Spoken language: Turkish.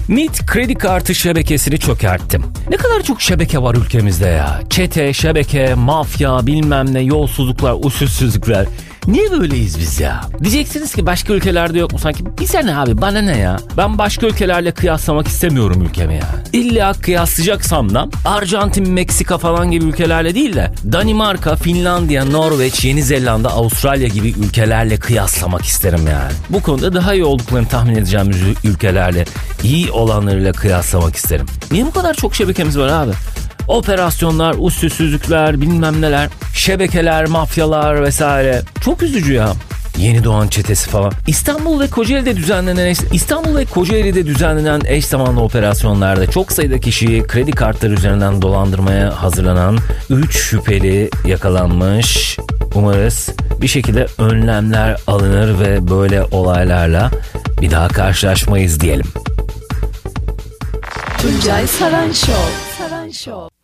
MİT kredi kartı şebekesini çökerttim. Ne kadar çok şebeke var ülkemizde ya. Çete, şebeke, mafya, bilmem ne, yolsuzluklar, usulsüzlükler. Niye böyleyiz biz ya? Diyeceksiniz ki başka ülkelerde yok mu sanki? Bize ne abi, bana ne ya? Ben başka ülkelerle kıyaslamak istemiyorum ülkemi ya. İlla kıyaslayacaksam da Arjantin, Meksika falan gibi ülkelerle değil de Danimarka, Finlandiya, Norveç, Yeni Zelanda, Avustralya gibi ülkelerle kıyaslamak isterim yani. Bu konuda daha iyi olduklarını tahmin edeceğim ülkelerle, iyi olanlarıyla kıyaslamak isterim. Niye bu kadar çok şebekemiz var abi? Operasyonlar, usulsüzlükler, bilmem neler, şebekeler, mafyalar vesaire. Çok üzücü ya. Yeni doğan çetesi falan. İstanbul ve Kocaeli'de düzenlenen eş zamanlı operasyonlarda çok sayıda kişiyi kredi kartları üzerinden dolandırmaya hazırlanan 3 şüpheli yakalanmış. Umarız bir şekilde önlemler alınır ve böyle olaylarla bir daha karşılaşmayız diyelim. Tuncay Saran Show.